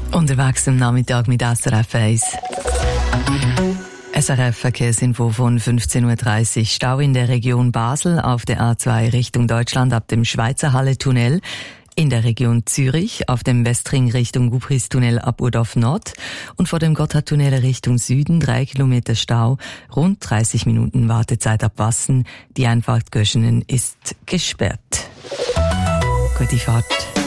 Unterwegs am Nachmittag mit SRF 1. SRF-Verkehrsinfo von 15.30 Uhr. Stau in der Region Basel auf der A2 Richtung Deutschland ab dem Schweizerhalle-Tunnel. In der Region Zürich auf dem Westring Richtung Gubris-Tunnel ab Urdorf Nord und vor dem Gotthardtunnel Richtung Süden 3 Kilometer Stau, rund 30 Minuten Wartezeit ab Wassen. Die Einfahrt Göschenen ist gesperrt. Gute Fahrt.